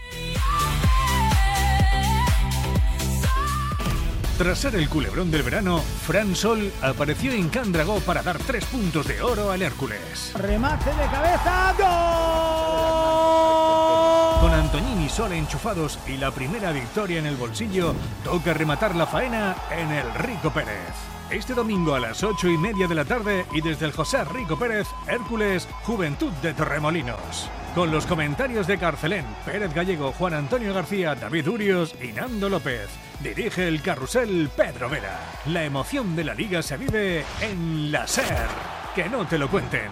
Tras ser el culebrón del verano, Fran Sol apareció en Can Dragó para dar 3 puntos de oro al Hércules. Remate de cabeza, ¡gol! Con Antoñín y Sol enchufados y la primera victoria en el bolsillo, toca rematar la faena en el Rico Pérez. Este domingo a las 8:30 de la tarde y desde el José Rico Pérez, Hércules, Juventud de Torremolinos. Con los comentarios de Carcelén, Pérez Gallego, Juan Antonio García, David Urios y Nando López. Dirige el carrusel Pedro Vera. La emoción de la liga se vive en la SER. Que no te lo cuenten.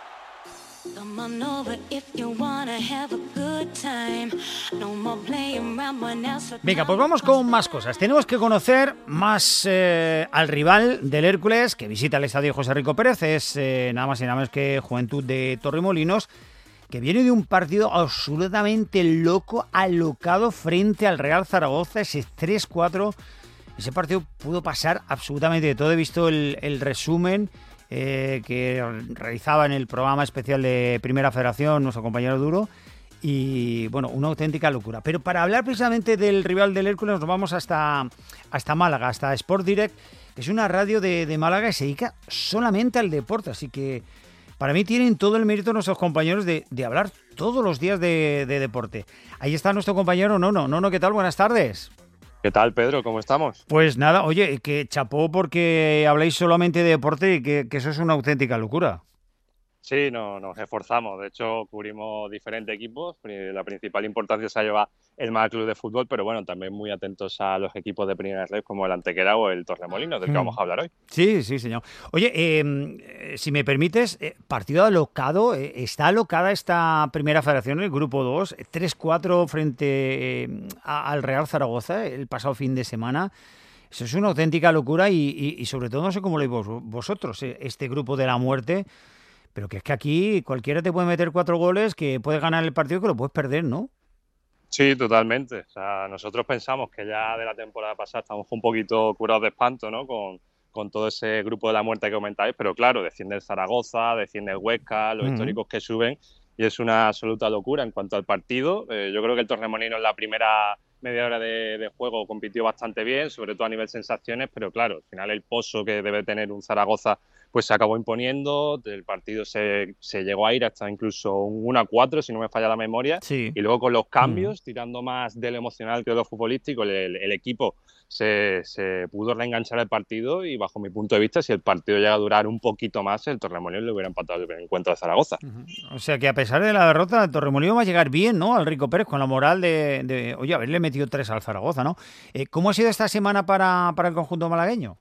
Venga, pues vamos con más cosas. Tenemos que conocer más al rival del Hércules, que visita el estadio José Rico Pérez. Es nada más y nada menos que Juventud de Torremolinos, que viene de un partido absolutamente loco, alocado frente al Real Zaragoza, ese 3-4. Ese partido pudo pasar absolutamente de todo. He visto el resumen que realizaba en el programa especial de Primera Federación nuestro compañero Duro, y bueno, una auténtica locura. Pero para hablar precisamente del rival del Hércules nos vamos hasta Málaga, hasta Sport Direct, que es una radio de Málaga que se dedica solamente al deporte, así que para mí tienen todo el mérito nuestros compañeros de hablar todos los días de deporte. Ahí está nuestro compañero Nono. Nono, ¿qué tal? Buenas tardes. ¿Qué tal, Pedro? ¿Cómo estamos? Pues nada, oye, que chapó porque habláis solamente de deporte y que eso es una auténtica locura. Sí, nos esforzamos. De hecho, cubrimos diferentes equipos. La principal importancia se lleva el Málaga Club de Fútbol, pero bueno, también muy atentos a los equipos de primera red como el Antequera o el Torremolinos, del que vamos a hablar hoy. Sí, señor. Oye, si me permites, partido alocado. Está alocada esta Primera Federación, el Grupo 2, 3-4 frente al Real Zaragoza el pasado fin de semana. Eso es una auténtica locura y sobre todo no sé cómo lo veis vosotros, este grupo de la muerte. Pero que es que aquí cualquiera te puede meter 4 goles, que puedes ganar el partido, que lo puedes perder, ¿no? Sí, totalmente. O sea, nosotros pensamos que ya de la temporada pasada estamos un poquito curados de espanto, ¿no? Con todo ese grupo de la muerte que comentáis, pero claro, desciende el Zaragoza, desciende el Huesca, los históricos que suben, y es una absoluta locura en cuanto al partido. Yo creo que el Torremolinos en la primera media hora de juego compitió bastante bien, sobre todo a nivel sensaciones, pero claro, al final el pozo que debe tener un Zaragoza pues se acabó imponiendo, el partido se llegó a ir hasta incluso un 1-4, si no me falla la memoria, sí. Y luego con los cambios, tirando más de lo emocional que de lo futbolístico, el equipo se pudo reenganchar el partido y bajo mi punto de vista, si el partido llega a durar un poquito más, el Torremolinos le hubiera empatado el encuentro de Zaragoza. O sea que a pesar de la derrota, el Torremolinos va a llegar bien, ¿no? Al Rico Pérez, con la moral de oye, haberle metido 3 al Zaragoza, ¿no? ¿Cómo ha sido esta semana para el conjunto malagueño?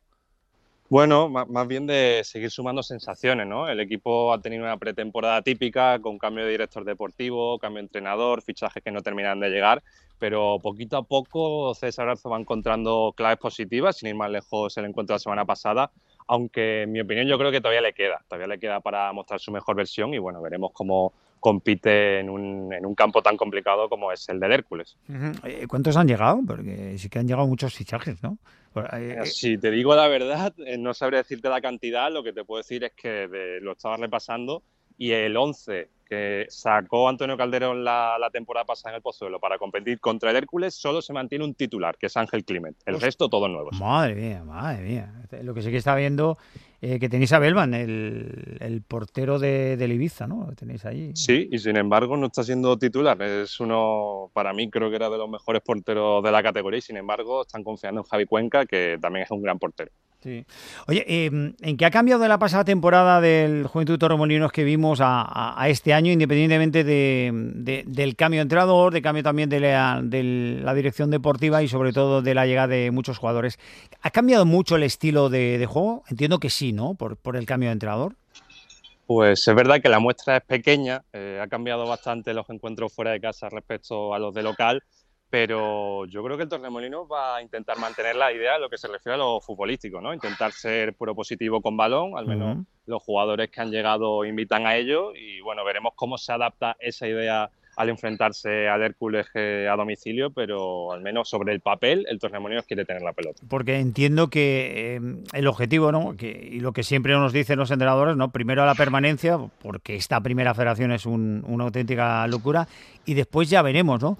Bueno, más bien de seguir sumando sensaciones, ¿no? El equipo ha tenido una pretemporada típica con cambio de director deportivo, cambio de entrenador, fichajes que no terminan de llegar, pero poquito a poco César Arzo va encontrando claves positivas, sin ir más lejos el encuentro de la semana pasada, aunque en mi opinión yo creo que todavía le queda para mostrar su mejor versión y bueno, veremos cómo compite en un campo tan complicado como es el del Hércules. ¿Cuántos han llegado? Porque sí que han llegado muchos fichajes, ¿no? Si te digo la verdad, no sabría decirte la cantidad, lo que te puedo decir es que lo estaba repasando y el 11 que sacó Antonio Calderón la temporada pasada en el Pozuelo para competir contra el Hércules, solo se mantiene un titular, que es Ángel Climent. El resto, todos nuevos. Madre mía. Lo que sí que está viendo, que tenéis a Belman, el portero del Ibiza, ¿no? Lo tenéis ahí. Sí, y sin embargo no está siendo titular. Es uno, para mí, creo que era de los mejores porteros de la categoría y sin embargo están confiando en Javi Cuenca, que también es un gran portero. Sí. Oye, ¿en qué ha cambiado de la pasada temporada del Juventud Torremolinos que vimos a este año, independientemente del cambio de entrenador, de cambio también de la dirección deportiva y sobre todo de la llegada de muchos jugadores? ¿Ha cambiado mucho el estilo de juego? Entiendo que sí, ¿no? Por el cambio de entrenador. Pues es verdad que la muestra es pequeña, ha cambiado bastante los encuentros fuera de casa respecto a los de local, pero yo creo que el Torremolinos va a intentar mantener la idea en lo que se refiere a lo futbolístico, ¿no? Intentar ser propositivo con balón, al menos los jugadores que han llegado invitan a ello y bueno, veremos cómo se adapta esa idea al enfrentarse al Hércules a domicilio, pero al menos sobre el papel el Torremolinos quiere tener la pelota. Porque entiendo que el objetivo, ¿no? Y lo que siempre nos dicen los entrenadores, ¿no? Primero la permanencia, porque esta primera federación es una auténtica locura, y después ya veremos, ¿no?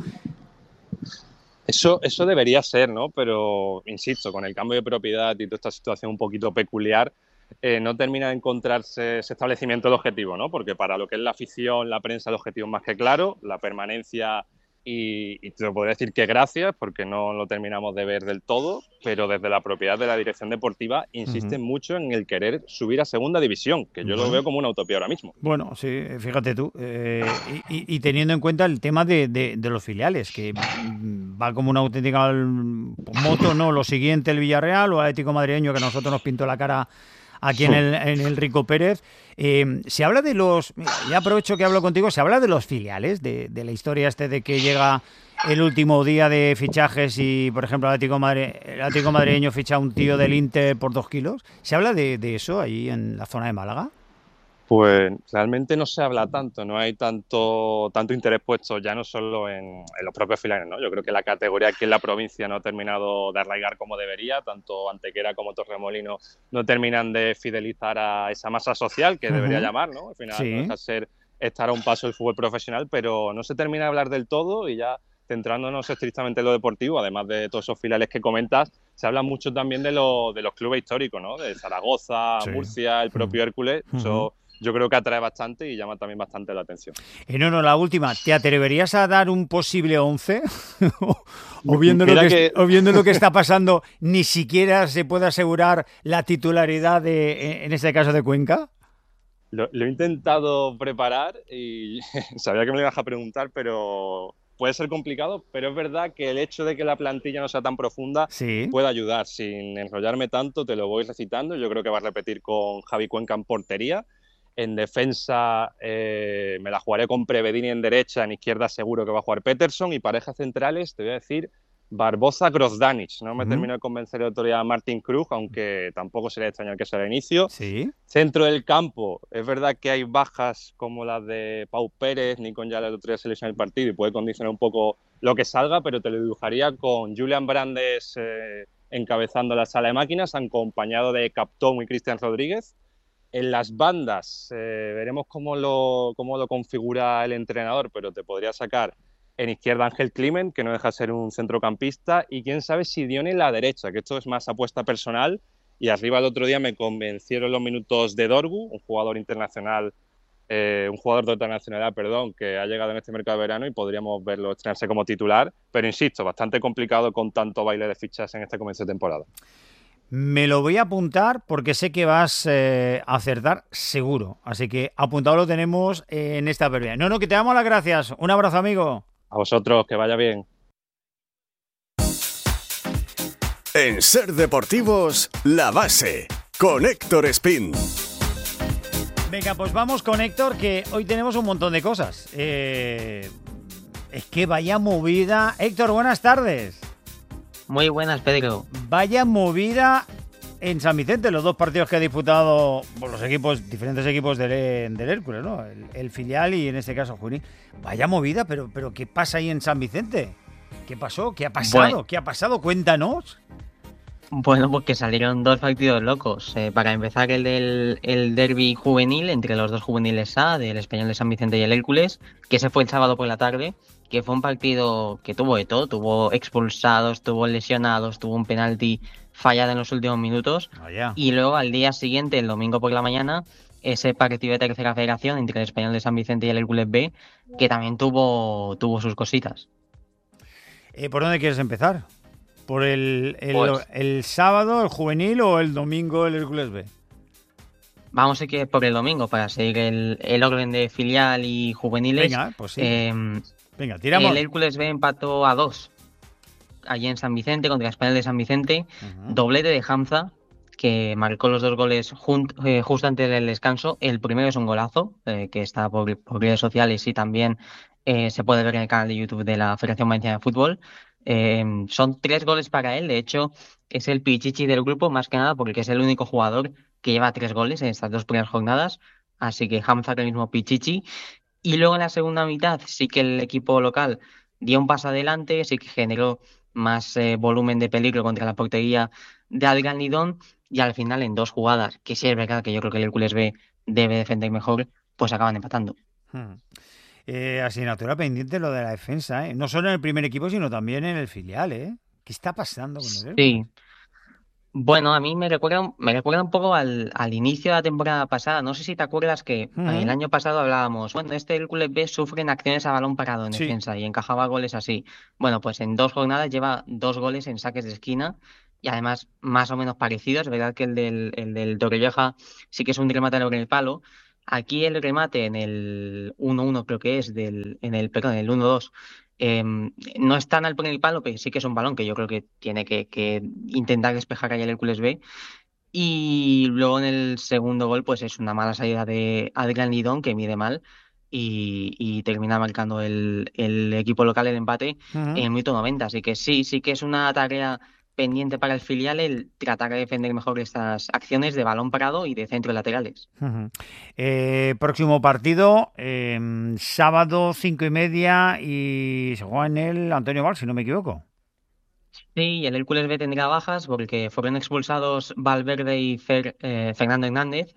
Eso debería ser, ¿no? Pero, insisto, con el cambio de propiedad y toda esta situación un poquito peculiar, no termina de encontrarse ese establecimiento del objetivo, ¿no? Porque para lo que es la afición, la prensa, el objetivo es más que claro, la permanencia y te podría decir que gracias, porque no lo terminamos de ver del todo, pero desde la propiedad de la dirección deportiva insisten mucho en el querer subir a segunda división, que yo lo veo como una utopía ahora mismo. Bueno, sí, fíjate tú, y teniendo en cuenta el tema de los filiales, que va como una auténtica moto, ¿no? Lo siguiente, el Villarreal o el Atlético Madrileño, que a nosotros nos pintó la cara aquí en el Rico Pérez. Se habla de los... Mira, ya aprovecho que hablo contigo. Se habla de los filiales, de la historia de que llega el último día de fichajes y, por ejemplo, el Atlético Madrileño ficha a un tío del Inter por 2 kilos. ¿Se habla de eso ahí en la zona de Málaga? Pues realmente no se habla tanto, no hay tanto interés puesto ya no solo en los propios filiales, ¿no? Yo creo que la categoría aquí en la provincia no ha terminado de arraigar como debería, tanto Antequera como Torremolinos no terminan de fidelizar a esa masa social que debería llamar, ¿no? Al final no deja de ser estar a un paso del fútbol profesional, pero no se termina de hablar del todo y ya centrándonos estrictamente en lo deportivo, además de todos esos filiales que comentas, se habla mucho también de los clubes históricos, ¿no? De Zaragoza, Murcia, el propio Hércules, eso yo creo que atrae bastante y llama también bastante la atención. No, la última. ¿Te atreverías a dar un posible 11? o viendo lo que está pasando, ni siquiera se puede asegurar la titularidad en este caso de Cuenca. Lo he intentado preparar y sabía que me lo ibas a preguntar, pero puede ser complicado, pero es verdad que el hecho de que la plantilla no sea tan profunda puede ayudar. Sin enrollarme tanto, te lo voy recitando. Yo creo que va a repetir con Javi Cuenca en portería. En defensa me la jugaré con Prevedini en derecha, en izquierda seguro que va a jugar Peterson y parejas centrales, te voy a decir Barbosa-Grosdanic. No me terminó de convencer de autoridad Martin Krug, aunque tampoco sería extrañar que sea el inicio. Centro del campo, es verdad que hay bajas como las de Pau Pérez, Nikon ya la autoridad selecciona el partido y puede condicionar un poco lo que salga, pero te lo dibujaría con Julián Brandes encabezando la sala de máquinas, acompañado de Captón y Cristian Rodríguez. En las bandas veremos cómo lo configura el entrenador, pero te podría sacar en izquierda Ángel Climent, que no deja de ser un centrocampista, y quién sabe si Dione en la derecha, que esto es más apuesta personal. Y arriba el otro día me convencieron los minutos de Dorgu, un jugador internacional, un jugador de otra nacionalidad, que ha llegado en este mercado de verano y podríamos verlo estrenarse como titular. Pero insisto, bastante complicado con tanto baile de fichas en este comienzo de temporada. Me lo voy a apuntar porque sé que vas a acertar seguro. Así que apuntado lo tenemos en esta previa. No, que te damos las gracias. Un abrazo, amigo. A vosotros, que vaya bien. En Ser Deportivos, La Base, con Héctor Espín. Venga, pues vamos con Héctor, que hoy tenemos un montón de cosas. Es que vaya movida. Héctor, buenas tardes. Muy buenas, Pedro. Vaya movida en San Vicente, los dos partidos que ha disputado los diferentes equipos del Hércules, ¿no? El filial y en este caso juvenil. Vaya movida, pero ¿qué pasa ahí en San Vicente? ¿Qué pasó? ¿Qué ha pasado? Bueno. ¿Qué ha pasado? Cuéntanos. Bueno, pues que salieron dos partidos locos. Para empezar, el derbi juvenil entre los dos juveniles A, del Español de San Vicente y el Hércules, que ese fue el sábado por la tarde, que fue un partido que tuvo de todo. Tuvo expulsados, tuvo lesionados, tuvo un penalti fallado en los últimos minutos. Y luego al día siguiente, el domingo por la mañana, ese partido de tercera federación entre el Español de San Vicente y el Hércules B, que también tuvo sus cositas. ¿Por dónde quieres empezar? ¿Por el sábado, el juvenil, o el domingo, el Hércules B? Vamos a ir por el domingo para seguir el orden de filial y juveniles. Venga, pues sí. Venga, tiramos. El Hércules B empató a 2 allí en San Vicente contra el Español de San Vicente. Doblete de Hamza, que marcó los dos goles justo antes del descanso. El primero es un golazo, que está por redes sociales y también se puede ver en el canal de YouTube de la Federación Valenciana de Fútbol. Son 3 goles para él. De hecho, es el pichichi del grupo, más que nada porque es el único jugador que lleva 3 goles en estas 2 primeras jornadas. Así que Hamza ahora mismo pichichi. Y luego en la segunda mitad sí que el equipo local dio un paso adelante, sí que generó más volumen de peligro contra la portería de Adrián Lidón, y al final en 2 jugadas, que sí es verdad que yo creo que el Hércules B debe defender mejor, pues acaban empatando. Asignatura pendiente lo de la defensa, ¿eh? No solo en el primer equipo, sino también en el filial, ¿eh? ¿Qué está pasando con el Hércules? Sí. Bueno, a mí me recuerda un poco al inicio de la temporada pasada. No sé si te acuerdas que el año pasado hablábamos, bueno, este Hércules B sufre en acciones a balón parado en defensa y encajaba goles así. Bueno, pues en 2 jornadas lleva 2 goles en saques de esquina y además más o menos parecidos. Es verdad que el del Torrevieja sí que es un remate en el palo. Aquí el remate en el 1-1 creo que es, el 1-2. No es tan al primer palo, pero sí que es un balón que yo creo que tiene que intentar despejar ahí el Hércules B. Y luego en el segundo gol pues es una mala salida de Adrián Lidón, que mide mal y termina marcando el equipo local el empate en el minuto 90. Así que sí que es una tarea pendiente para el filial el tratar de defender mejor estas acciones de balón parado y de centros laterales. Próximo partido, sábado 5:30, y se juega en el Antonio Val, si no me equivoco. Sí, el Hércules B tendrá bajas porque fueron expulsados Valverde y Fernando Hernández.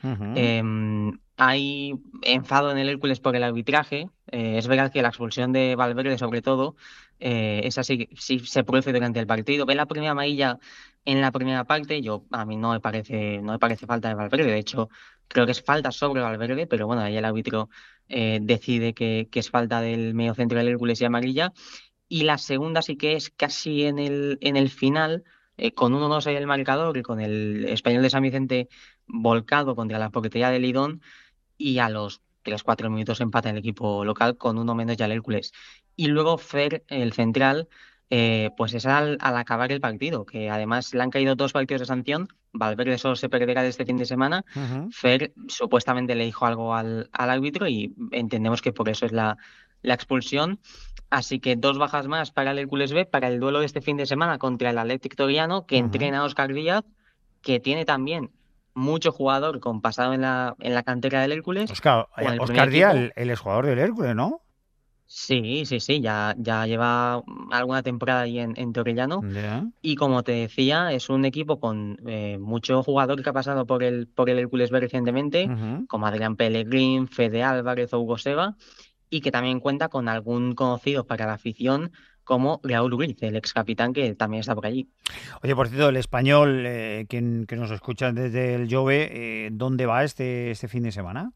Hay enfado en el Hércules por el arbitraje. Es verdad que la expulsión de Valverde, sobre todo, esa sí se produce durante el partido. Ve la primera amarilla en la primera parte. A mí no me parece falta de Valverde. De hecho, creo que es falta sobre Valverde, pero bueno, ahí el árbitro decide que es falta del mediocentro del Hércules y amarilla. Y la segunda sí que es casi en el final, con 1-2 en el marcador y con el Español de San Vicente volcado contra la portería de Lidón, y a los 3-4 minutos empata el equipo local con 1 menos ya el Hércules. Y luego Fer, el central, pues es al acabar el partido, que además le han caído 2 partidos de sanción. Valverde solo se perderá de este fin de semana. Fer supuestamente le dijo algo al árbitro y entendemos que por eso es la expulsión. Así que 2 bajas más para el Hércules B para el duelo de este fin de semana contra el Athletic Toriano, que entrena a Óscar Díaz, que tiene también mucho jugador con pasado en la cantera del Hércules. Óscar Díaz, el exjugador del Hércules, ¿no? Sí, ya lleva alguna temporada ahí en Torrellano. Y como te decía, es un equipo con mucho jugador que ha pasado por el Hércules B recientemente, como Adrián Pellegrín, Fede Álvarez o Hugo Seba, y que también cuenta con algún conocido para la afición como Raúl Ruiz, el ex capitán, que también está por allí. Oye, por cierto, el Español, que nos escucha desde el Jove, ¿dónde va este fin de semana?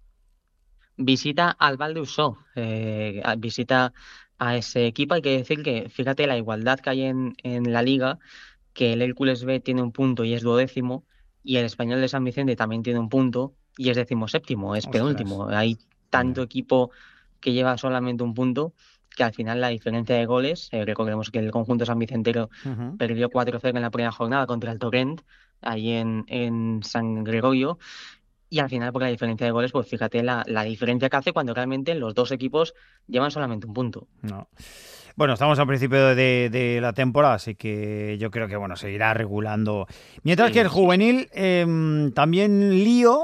Visita al Val de Usó, visita a ese equipo. Hay que decir que, fíjate la igualdad que hay en la liga, que el Hércules B tiene 1 punto y es 12º, y el Español de San Vicente también tiene 1 punto y es 17º, es penúltimo. Hay tanto equipo que lleva solamente 1 punto, que al final la diferencia de goles, recordemos que el conjunto sanvicentero perdió 4-0 en la primera jornada contra el Torrent, ahí en San Gregorio, y al final por la diferencia de goles, pues fíjate la diferencia que hace cuando realmente los 2 equipos llevan solamente 1 punto. No. Bueno, estamos al principio de la temporada, así que yo creo que bueno, se irá regulando. Mientras que el juvenil, también lío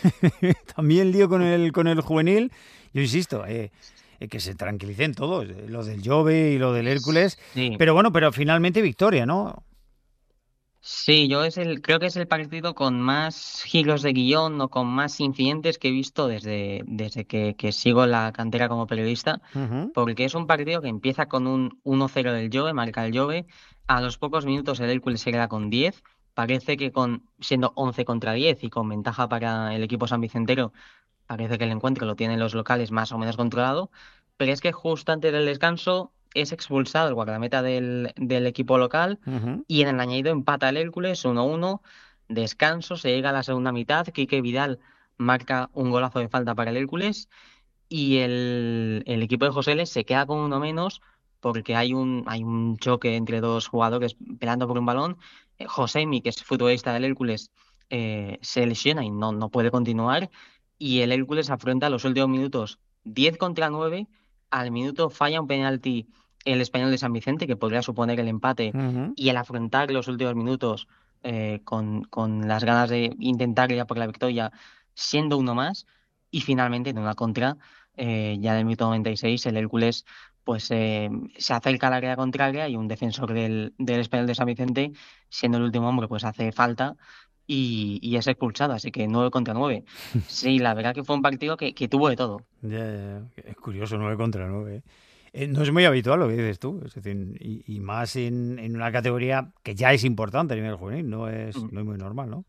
con el juvenil. Yo insisto, que se tranquilicen todos, lo del Jove y lo del Hércules. Sí. Pero bueno, pero finalmente victoria, ¿no? Sí, creo que es el partido con más giros de guión o con más incidentes que he visto desde que sigo la cantera como periodista, porque es un partido que empieza con un 1-0 del Jove, marca el Jove, a los pocos minutos el Hércules se queda con 10, parece que siendo 11 contra 10 y con ventaja para el equipo sanvicentero, parece que el encuentro lo tienen los locales más o menos controlado, pero es que justo antes del descanso es expulsado el guardameta del equipo local y en el añadido empata el Hércules 1-1, descanso, se llega a la segunda mitad, Quique Vidal marca un golazo de falta para el Hércules y el equipo de Josele se queda con uno menos porque hay un choque entre dos jugadores peleando por un balón. Josemi, que es futbolista del Hércules, se lesiona y no puede continuar y el Hércules afronta los últimos minutos 10 contra 9, al minuto falla un penalti el Español de San Vicente, que podría suponer el empate, y el afrontar los últimos minutos con las ganas de intentar ir a por la victoria, siendo uno más, y finalmente en una contra, ya en el minuto 96, el Hércules pues se acerca al área contraria y un defensor del Español de San Vicente, siendo el último hombre, pues hace falta y es expulsado, así que 9 contra 9. Sí, la verdad que fue un partido que tuvo de todo. Ya. Es curioso, 9 contra 9. No es muy habitual lo que dices tú, es decir, y más en una categoría que ya es importante a nivel juvenil, no es muy normal, ¿no?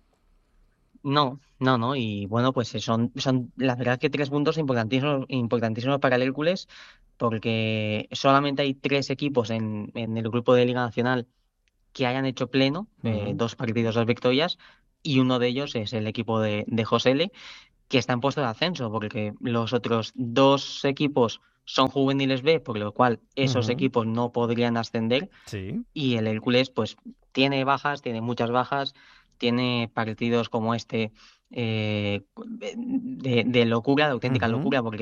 No, y bueno, pues son la verdad que 3 puntos importantísimos para el Hércules, porque solamente hay 3 equipos en el grupo de Liga Nacional que hayan hecho pleno, 2 partidos, 2 victorias, y uno de ellos es el equipo de Josele, que está en puesto de ascenso, porque los otros 2 equipos son juveniles B, por lo cual esos equipos no podrían ascender. Sí. Y el Hércules pues tiene muchas bajas, tiene partidos como este de locura, de auténtica locura, porque